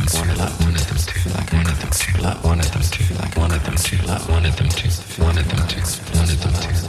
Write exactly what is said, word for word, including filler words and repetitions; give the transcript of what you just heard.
them to like wanted them to like wanted them to like wanted them to like wanted them to like wanted them to wanted them to wanted them to